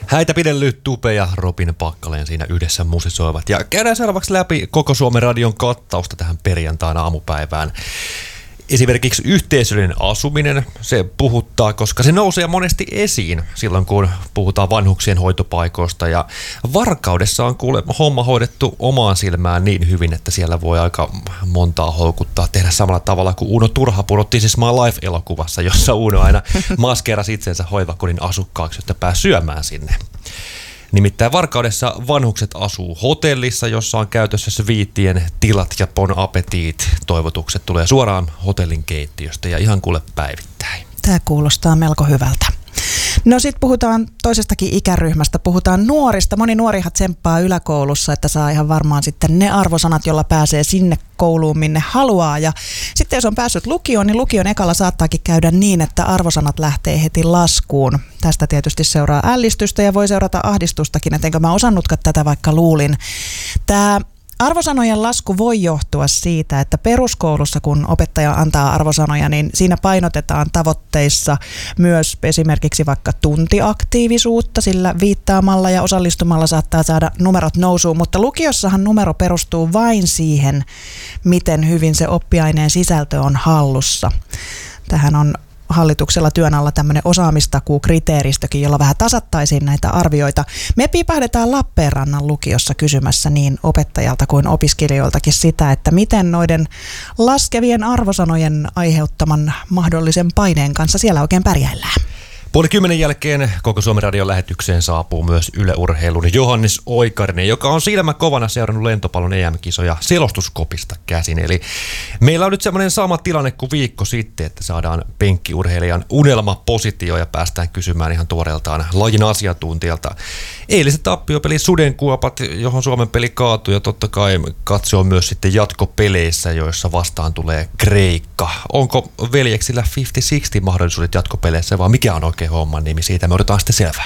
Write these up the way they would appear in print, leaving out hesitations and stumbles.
Häitä pidellyt Tupe ja Robin Pakkaleen siinä yhdessä musisoivat. Ja käydään seuraavaksi läpi koko Suomen radion kattausta tähän perjantaina aamupäivään. Esimerkiksi yhteisöllinen asuminen, se puhuttaa, koska se nousee monesti esiin silloin, kun puhutaan vanhuksien hoitopaikoista. Ja Varkaudessa on kuule homma hoidettu omaan silmään niin hyvin, että siellä voi aika montaa houkuttaa tehdä samalla tavalla kuin Uno Turhapuro This is my life-elokuvassa, jossa Uno aina maskeerasi itsensä hoivakodin asukkaaksi, jotta pääsi syömään sinne. Nimittäin Varkaudessa vanhukset asuu hotellissa, jossa on käytössä sviittien tilat ja bon appetit. Toivotukset tulee suoraan hotellin keittiöstä ja ihan kuule päivittäin. Tämä kuulostaa melko hyvältä. No sitten puhutaan toisestakin ikäryhmästä, puhutaan nuorista. Moni nuorihan tsemppaa yläkoulussa, että saa ihan varmaan sitten ne arvosanat, jolla pääsee sinne kouluun, minne haluaa. Ja sitten jos on päässyt lukioon, niin lukion ekalla saattaakin käydä niin, että arvosanat lähtee heti laskuun. Tästä tietysti seuraa ällistystä ja voi seurata ahdistustakin, että enkö mä osannutkaan tätä, vaikka luulin. Tämä arvosanojen lasku voi johtua siitä, että peruskoulussa, kun opettaja antaa arvosanoja, niin siinä painotetaan tavoitteissa myös esimerkiksi vaikka tuntiaktiivisuutta, sillä viittaamalla ja osallistumalla saattaa saada numerot nousuun, mutta lukiossahan numero perustuu vain siihen, miten hyvin se oppiaineen sisältö on hallussa. Tähän on hallituksella työn alla tämmöinen osaamistakuukriteeristökin, jolla vähän tasattaisiin näitä arvioita. Me piipahdetaan Lappeenrannan lukiossa kysymässä niin opettajalta kuin opiskelijoiltakin sitä, että miten noiden laskevien arvosanojen aiheuttaman mahdollisen paineen kanssa siellä oikein pärjäillään. 9:30 jälkeen koko Suomen radion lähetykseen saapuu myös Yle Urheilun Johannes Oikarinen, joka on silmä kovana seurannut lentopallon EM-kisoja selostuskopista käsin. Eli meillä on nyt semmoinen sama tilanne kuin viikko sitten, että saadaan penkkiurheilijan unelmapositio ja päästään kysymään ihan tuoreeltaan lajin asiantuntijalta. Eiliset tappiopeli Sudenkuopat, johon Suomen peli kaatui, ja totta kai katsoo myös sitten jatkopeleissä, joissa vastaan tulee Kreikka. Onko veljeksillä 50-60 mahdollisuudet jatkopeleissä, vai mikä on oikein homman nimi? Siitä me odotetaan sitten selvää.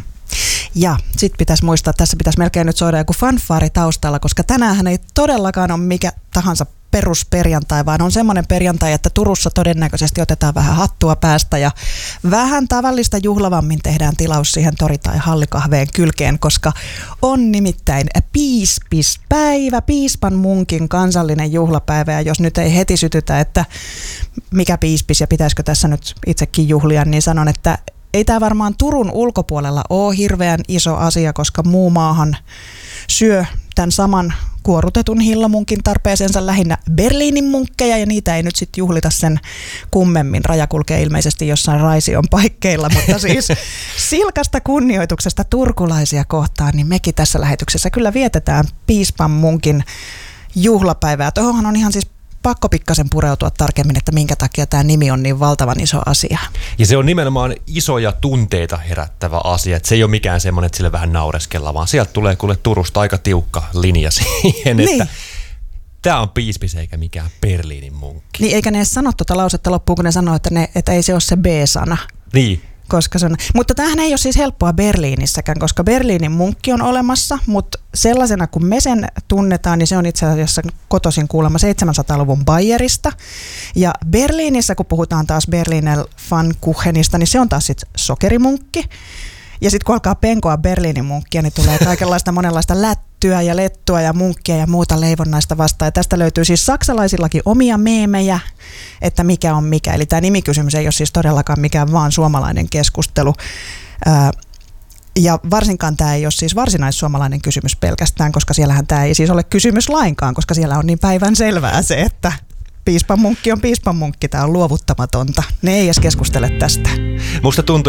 Ja sitten pitäisi muistaa, että tässä pitäisi melkein nyt soida joku fanfaari taustalla, koska tänäänhän ei todellakaan ole mikä tahansa perusperjantai, vaan on semmoinen perjantai, että Turussa todennäköisesti otetaan vähän hattua päästä ja vähän tavallista juhlavammin tehdään tilaus siihen tori- tai hallikahveen kylkeen, koska on nimittäin piispispäivä, piispan munkin kansallinen juhlapäivä, ja jos nyt ei heti sytytä, että mikä piispis ja pitäisikö tässä nyt itsekin juhlia, niin sanon, että ei tämä varmaan Turun ulkopuolella ole hirveän iso asia, koska muu maahan syö tämän saman kuorutetun hillomunkin tarpeeseensa lähinnä Berliinin munkkeja, ja niitä ei nyt sitten juhlita sen kummemmin. Raja kulkee ilmeisesti jossain Raision paikkeilla, mutta siis silkasta kunnioituksesta turkulaisia kohtaan, niin mekin tässä lähetyksessä kyllä vietetään piispan munkin juhlapäivää. Tuohonhan on ihan siis pakko pikkasen pureutua tarkemmin, että minkä takia tämä nimi on niin valtavan iso asia. Ja se on nimenomaan isoja tunteita herättävä asia. Että se ei ole mikään semmoinen, että sille vähän naureskellaan, vaan sieltä tulee kuule Turusta aika tiukka linja siihen, niin, että tämä on piispis eikä mikään Berliinin munkki. Niin, eikä ne edes sano tuota lausetta loppuun, kun ne sanoo, että ei se ole se B-sana. Niin. Mutta tämähän ei ole siis helppoa Berliinissäkään, koska Berliinin munkki on olemassa, mutta sellaisena kuin me sen tunnetaan, niin se on itse asiassa kotoisin kuulemma 700-luvun Bayerista. Ja Berliinissä, kun puhutaan taas Berliner Pfannkuchenista, niin se on taas sitten sokerimunkki. Ja sitten kun alkaa penkoa Berliinin munkkia, niin tulee kaikenlaista monenlaista lättyä ja lettua ja munkkia ja muuta leivonnaista vastaan. Ja tästä löytyy siis saksalaisillakin omia meemejä, että mikä on mikä. Eli tämä nimikysymys ei ole siis todellakaan mikään vaan suomalainen keskustelu. Ja varsinkaan tämä ei ole siis varsinaissuomalainen kysymys pelkästään, koska siellähän tämä ei siis ole kysymys lainkaan, koska siellä on niin päivän selvää se, että piispan munkki on piispan munkki, tämä on luovuttamatonta. Ne ei edes keskustele tästä. Musta tuntuu,